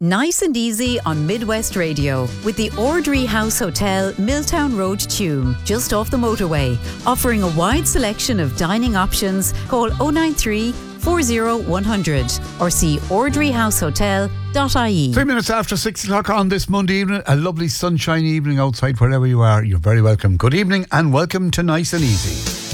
Nice and easy on Midwest Radio with the Ordry House Hotel, Milltown Road, Tuam, just off the motorway, offering a wide selection of dining options. Call 093 40100 or see ordryhousehotel.ie. 3 minutes after 6 o'clock on this Monday evening, a lovely sunshiny evening outside wherever you are. You're very welcome. Good evening and welcome to Nice and Easy.